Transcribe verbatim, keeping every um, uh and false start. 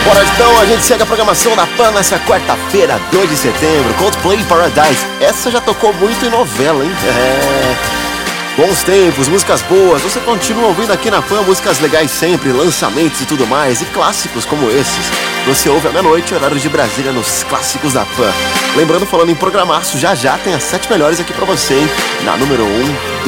Bora então, a gente segue a programação da Pan nessa quarta-feira, dois de setembro. Coldplay Paradise. Essa já tocou muito em novela, hein? É... Bons tempos, músicas boas. Você continua ouvindo aqui na Pan músicas legais sempre, lançamentos e tudo mais, e clássicos como esses. Você ouve à meia-noite, horário de Brasília, nos clássicos da Pan. Lembrando, falando em programaço, já já tem as sete melhores aqui pra você, hein? Na número um,